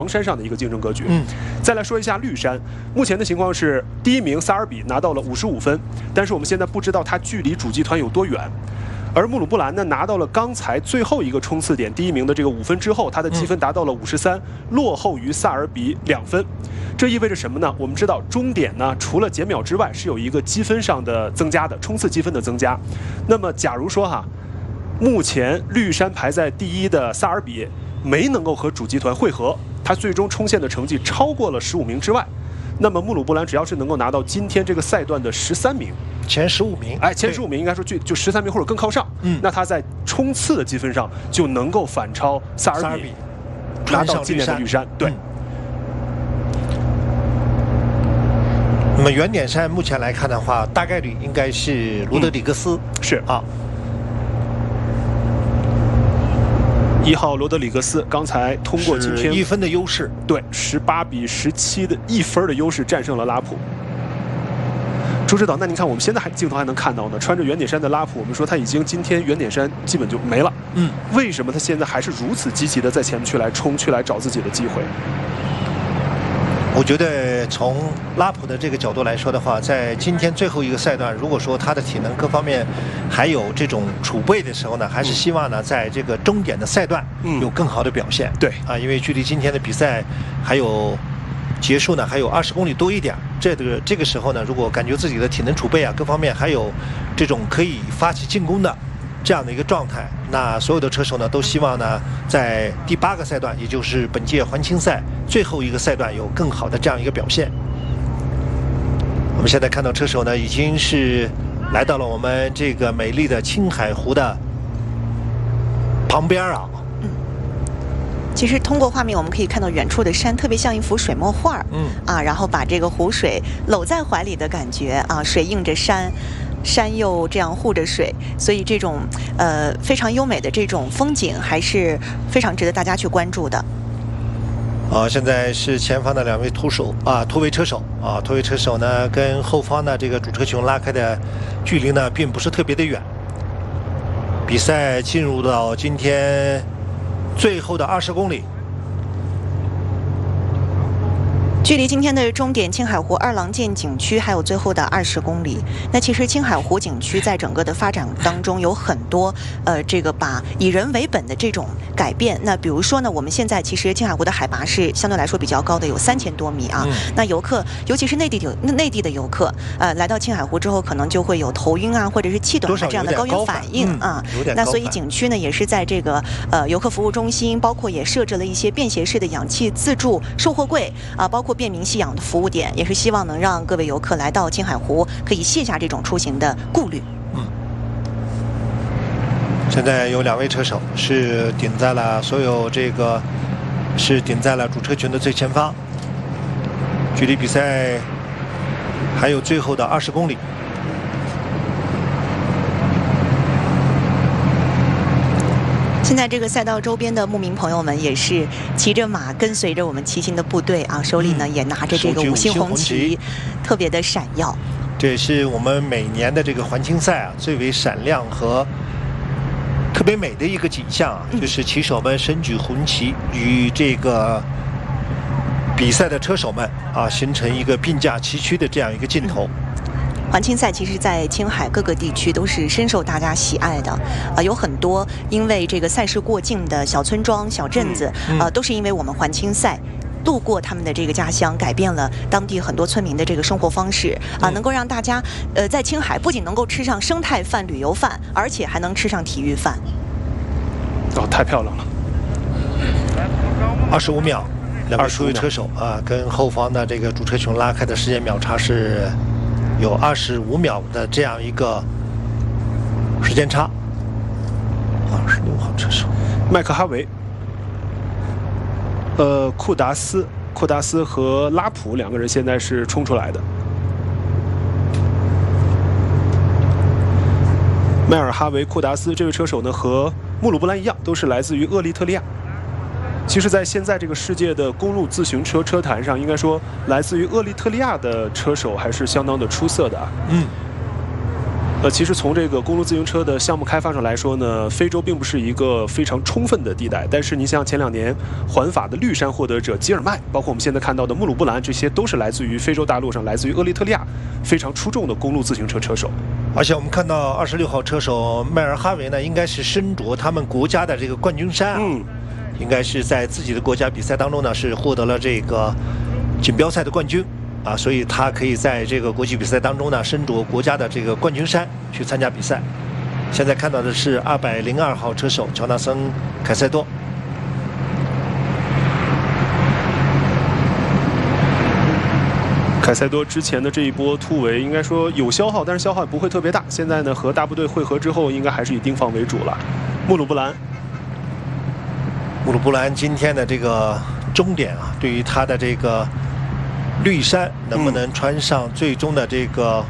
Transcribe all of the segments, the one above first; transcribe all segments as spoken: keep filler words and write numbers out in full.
黄山上的一个竞争格局。 嗯， 再来说一下绿山，目前的情况是第一名萨尔比拿到了五十五分，但是我们现在不知道他距离主集团有多远。而穆鲁布兰呢，拿到了刚才最后一个冲刺点第一名的这个五分之后，他的积分达到了五十三，落后于萨尔比两分。这意味着什么呢？我们知道终点呢，除了减秒之外，是有一个积分上的增加的，冲刺积分的增加。那么假如说哈，目前绿山排在第一的萨尔比没能够和主集团汇合，他最终冲线的成绩超过了十五名之外。那么穆鲁布兰只要是能够拿到今天这个赛段的十三名， 前十五名， 哎，前十五名应该说就就十三名或者更靠上， 嗯， 那他在冲刺的积分上就能够反超萨尔比，拿到今年的绿山。对。 嗯、那么原点山目前来看的话，大概率应该是罗德里格斯， 嗯、是啊。 一号罗德里格斯刚才通过今天一分的优势， 对，十八比十七的一分的优势战胜了拉普。朱指导，那您看我们现在还镜头还能看到呢，穿着圆点衫的拉普，我们说他已经今天圆点衫基本就没了。 嗯， 为什么他现在还是如此积极的在前面去来冲，去来找自己的机会？ 我觉得从拉普的这个角度来说的话，在今天最后一个赛段，如果说他的体能各方面还有这种储备的时候呢，还是希望呢，在这个终点的赛段有更好的表现。 嗯、对啊，因为距离今天的比赛还有结束呢，还有二十公里多一点。这个这个时候呢，如果感觉自己的体能储备啊，各方面还有这种可以发起进攻的这样的一个状态，那所有的车手呢，都希望呢，在第八个赛段，也就是本届环青赛最后一个赛段有更好的这样一个表现。我们现在看到车手呢，已经是来到了我们这个美丽的青海湖的旁边啊。 嗯，其实通过画面我们可以看到远处的山特别像一幅水墨画， 嗯啊，然后把这个湖水搂在怀里的感觉啊，水映着山。山又这样护着水，所以这种呃非常优美的这种风景还是非常值得大家去关注的。 啊，现在是前方的两位突手啊，突围车手啊，突围车手呢跟后方的这个主车群拉开的距离呢并不是特别的远。比赛进入到今天最后的二十公里。 距离今天的终点青海湖二郎剑景区还有最后的二十公里。那其实青海湖景区在整个的发展当中有很多呃这个把以人为本的这种改变。那比如说呢，我们现在其实青海湖的海拔是相对来说比较高的，有三千多米啊。嗯、那游客尤其是内地的内地的游客，呃，来到青海湖之后，可能就会有头晕啊，或者是气短啊这样的高原反应啊。 嗯、 那所以景区呢也是在这个呃游客服务中心，包括也设置了一些便携式的氧气自助售货柜啊，包括便民吸氧的服务点，也是希望能让各位游客来到青海湖可以卸下这种出行的顾虑。 嗯，现在有两位车手是顶在了所有这个是顶在了主车群的最前方，距离比赛还有最后的二十公里。 现在这个赛道周边的牧民朋友们也是骑着马跟随着我们骑行的部队啊，手里呢也拿着这个五星红旗，特别的闪耀。 这也是我们每年的这个环青赛啊最为闪亮和特别美的一个景象啊，就是骑手们身举红旗与这个比赛的车手们啊形成一个并驾齐驱的这样一个镜头。 环青赛其实在青海各个地区都是深受大家喜爱的，呃，有很多因为这个赛事过境的小村庄、小镇子，呃，都是因为我们环青赛路过他们的这个家乡，改变了当地很多村民的这个生活方式啊、呃，能够让大家呃在青海不仅能够吃上生态饭、旅游饭，而且还能吃上体育饭。 哦，太漂亮了！ 二十五秒，两位出位车手啊，跟后方的这个主车群拉开的时间秒差是有二十五秒的这样一个时间差。二十六号车手麦克哈维。呃，库达斯、库达斯和拉普两个人现在是冲出来的。迈尔哈维、库达斯这位车手呢，和穆鲁布兰一样，都是来自于厄立特利亚。其实，在现在这个世界的公路自行车车坛上，应该说来自于厄立特利亚的车手还是相当的出色的啊。 嗯。 呃，其实从这个公路自行车的项目开发上来说呢，非洲并不是一个非常充分的地带。但是你像前两年环法的绿衫获得者吉尔迈，包括我们现在看到的穆鲁布兰，这些都是来自于非洲大陆上，来自于厄立特利亚非常出众的公路自行车车手。 而且我们看到二十六号车手迈尔哈维呢，应该是身着他们国家的这个冠军衫啊， 嗯， 应该是在自己的国家比赛当中呢，是获得了这个锦标赛的冠军。啊，所以他可以在这个国际比赛当中呢，身着国家的这个冠军衫去参加比赛。现在看到的是二百零二号车手乔纳森·凯塞多。 凯塞多之前的这一波突围，应该说有消耗，但是消耗也不会特别大。现在呢，和大部队汇合之后，应该还是以盯防为主了。穆鲁布兰， 穆鲁布兰今天的这个终点啊，对于他的这个绿衫能不能穿上最终的这个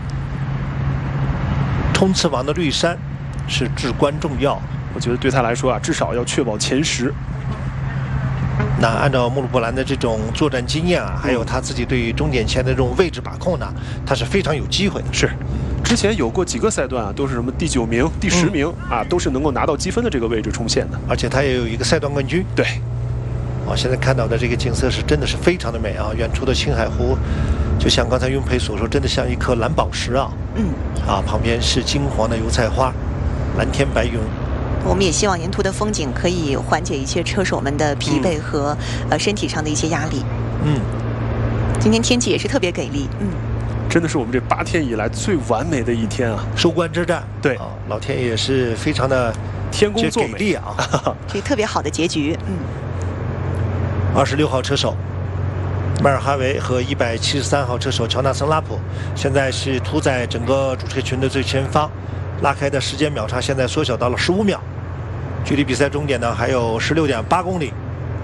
冲刺王的绿衫是至关重要。 我觉得对他来说啊，至少要确保前十。 那按照穆鲁布兰的这种作战经验啊，还有他自己对于终点前的这种位置把控呢，他是非常有机会的。 是，之前有过几个赛段啊，都是什么第九名、第十名、嗯、啊，都是能够拿到积分的这个位置冲线的。 而且他也有一个赛段冠军。 对。 哦，现在看到的这个景色是真的是非常的美啊！远处的青海湖，就像刚才雍培所说，真的像一颗蓝宝石啊。嗯。啊，旁边是金黄的油菜花，蓝天白云。 我们也希望沿途的风景可以缓解一些车手们的疲惫和、嗯、呃身体上的一些压力。嗯。今天天气也是特别给力。嗯。 真的是我们这八天以来最完美的一天啊！ 收官之战。 对。 啊，老天爷是非常的天公作美给力啊！ 这特别好的结局。嗯。 二十六号车手迈尔哈维和一百七十三号车手乔纳森拉普，现在是突在整个主车群的最前方，拉开的时间秒差现在缩小到了十五秒，距离比赛终点呢还有十六点八公里。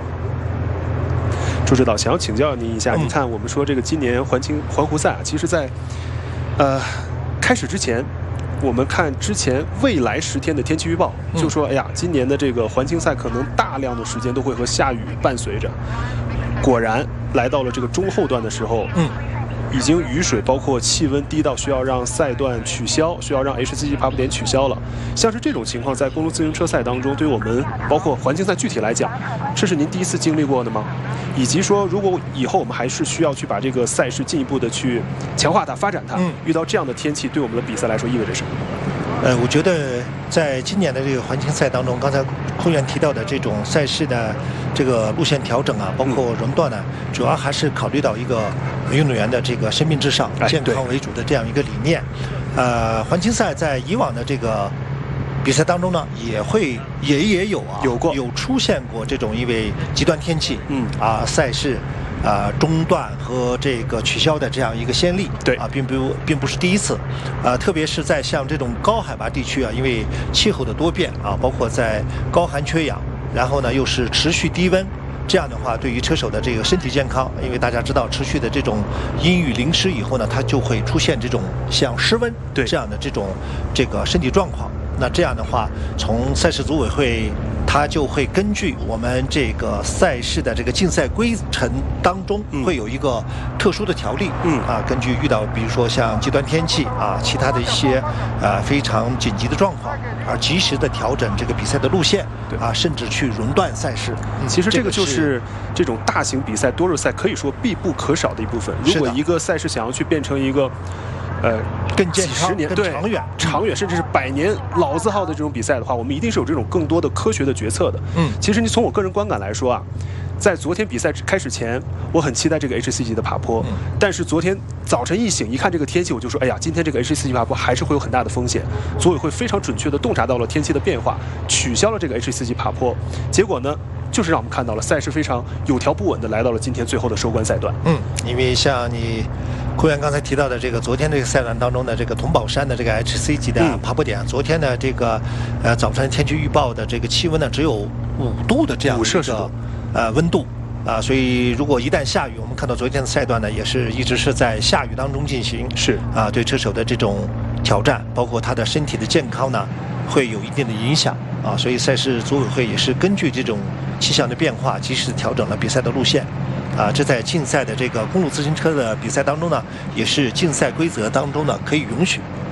朱指导，想要请教您一下， 嗯、 你看我们说这个今年环青环湖赛啊，其实在呃开始之前。我们看之前未来十天的天气预报，就说，哎呀，今年的这个环青赛可能大量的时间都会和下雨伴随着。果然，来到了这个中后段的时候，嗯，已经雨水包括气温低到需要让赛段取消，需要让 H C G 爬坡点取消了。像是这种情况，在公路自行车赛当中，对于我们包括环青赛具体来讲，这是您第一次经历过的吗？以及说，如果以后我们还是需要去把这个赛事进一步的去强化它、发展它，嗯、遇到这样的天气，对我们的比赛来说意味着什么？ 呃，我觉得在今年的这个环青赛当中，刚才空员提到的这种赛事的这个路线调整啊，包括熔断呢，嗯、主要还是考虑到一个运动员的这个生命至上、健康为主的这样一个理念。呃，环青赛在以往的这个比赛当中呢，也会也也有啊， 有过有出现过这种因为极端天气，嗯啊赛事啊、呃、中断和这个取消的这样一个先例， 对啊，并不并不是第一次，啊，特别是在像这种高海拔地区啊，因为气候的多变啊，包括在高寒缺氧，然后呢又是持续低温。这样的话，对于车手的这个身体健康，因为大家知道，持续的这种阴雨淋湿以后呢，它就会出现这种像失温这样的这种这个身体状况。那这样的话，从赛事组委会，它就会根据我们这个赛事的这个竞赛规程当中，会有一个特殊的条例，嗯啊，根据遇到比如说像极端天气啊，其他的一些呃非常紧急的状况，而及时的调整这个比赛的路线，啊，甚至去熔断赛事。 嗯、其实这个就是这种大型比赛多日赛可以说必不可少的一部分。如果一个赛事想要去变成一个呃， 更健康、 几十年、 更长远、 长远，甚至是百年老字号的这种比赛的话，我们一定是有这种更多的科学的决策的。嗯，其实你从我个人观感来说啊，在昨天比赛开始前，我很期待这个 H C 级的爬坡，嗯、但是昨天早晨一醒，一看这个天气，我就说，哎呀，今天这个 H C 级爬坡还是会有很大的风险。组委会非常准确地洞察到了天气的变化，取消了这个 H C 级爬坡。结果呢？就是让我们看到了赛事非常有条不紊的来到了今天最后的收官赛段。 嗯，因为像你空员刚才提到的这个昨天这个赛段当中的这个铜宝山的这个 H C 级的爬坡点，嗯、昨天的这个呃早晨天气预报的这个气温呢只有五度的这样一个呃温度啊，所以如果一旦下雨，我们看到昨天的赛段呢也是一直是在下雨当中进行， 是啊，对车手的这种挑战，包括他的身体的健康呢会有一定的影响啊，所以赛事组委会也是根据这种气象的变化，及时调整了比赛的路线，啊，这在竞赛的这个公路自行车的比赛当中呢，也是竞赛规则当中呢可以允许。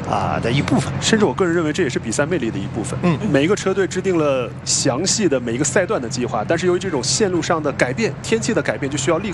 啊的一部分。 甚至我个人认为这也是比赛魅力的一部分。 嗯， 每一个车队制定了详细的每一个赛段的计划，但是由于这种线路上的改变、天气的改变，就需要立刻